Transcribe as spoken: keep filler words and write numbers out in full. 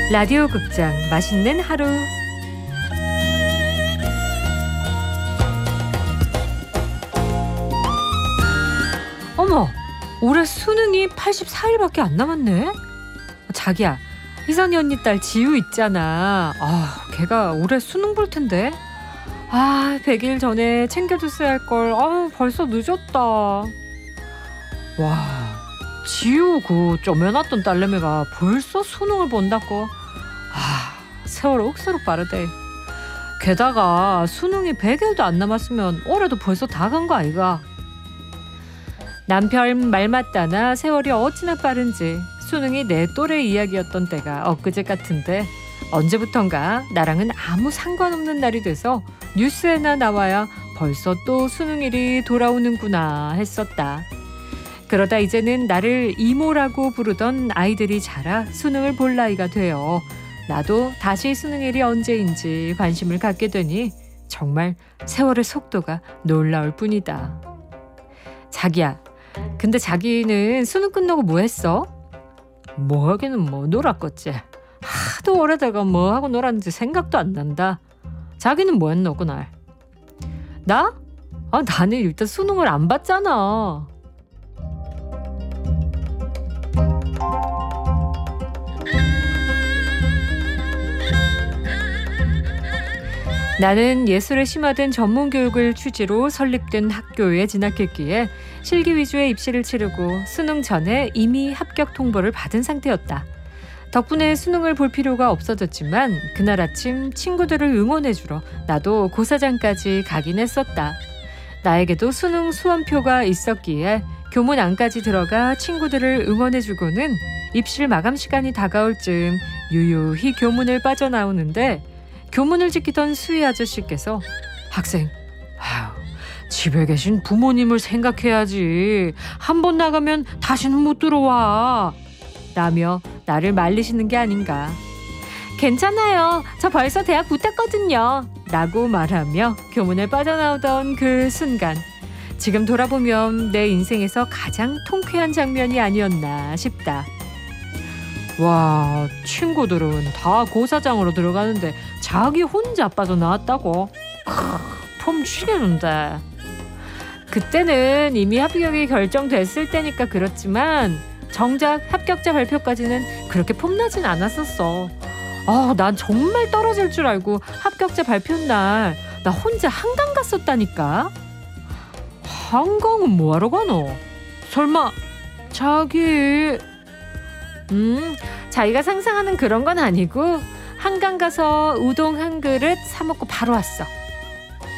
라디오 극장 맛있는 하루. 어머, 올해 수능이 팔십사 일밖에 안 남았네. 자기야, 희선이 언니 딸 지우 있잖아. 아, 걔가 올해 수능 볼 텐데. 아, 백 일 전에 챙겨줬어야 할 걸. 아, 벌써 늦었다. 와, 지우 그 쪼매놨던 딸내미가 벌써 수능을 본다고. 아, 세월 억수로 빠르대. 게다가 수능이 백 일도 안 남았으면 올해도 벌써 다 간 거 아이가. 남편 말 맞다나 세월이 어찌나 빠른지 수능이 내 또래 이야기였던 때가 엊그제 같은데, 언제부턴가 나랑은 아무 상관없는 날이 돼서 뉴스에나 나와야 벌써 또 수능일이 돌아오는구나 했었다. 그러다 이제는 나를 이모라고 부르던 아이들이 자라 수능을 볼 나이가 되어 나도 다시 수능일이 언제인지 관심을 갖게 되니 정말 세월의 속도가 놀라울 뿐이다. 자기야, 근데 자기는 수능 끝나고 뭐 했어? 뭐 하기는 뭐 놀았겠지. 하도 오래다가 뭐 하고 놀았는지 생각도 안 난다. 자기는 뭐 했노 그날? 나? 아, 나는 일단 수능을 안 봤잖아. 나는 예술에 심화된 전문교육을 취지로 설립된 학교에 진학했기에 실기 위주의 입시를 치르고 수능 전에 이미 합격 통보를 받은 상태였다. 덕분에 수능을 볼 필요가 없어졌지만 그날 아침 친구들을 응원해주러 나도 고사장까지 가긴 했었다. 나에게도 수능 수험표가 있었기에 교문 안까지 들어가 친구들을 응원해주고는 입실 마감 시간이 다가올 즈음 유유히 교문을 빠져나오는데, 교문을 지키던 수희 아저씨께서 학생, 아유, 집에 계신 부모님을 생각해야지. 한 번 나가면 다시는 못 들어와. 라며 나를 말리시는 게 아닌가. 괜찮아요. 저 벌써 대학 붙었거든요. 라고 말하며 교문을 빠져나오던 그 순간, 지금 돌아보면 내 인생에서 가장 통쾌한 장면이 아니었나 싶다. 와, 친구들은 다 고사장으로 들어가는데 자기 혼자 빠져나왔다고? 크, 폼 죽이는데. 그때는 이미 합격이 결정됐을 때니까 그렇지만 정작 합격자 발표까지는 그렇게 폼나진 않았었어. 아, 난 정말 떨어질 줄 알고 합격자 발표 날 나 혼자 한강 갔었다니까. 한강은 뭐하러 가노? 설마 자기... 음, 자기가 상상하는 그런 건 아니고 한강 가서 우동 한 그릇 사 먹고 바로 왔어.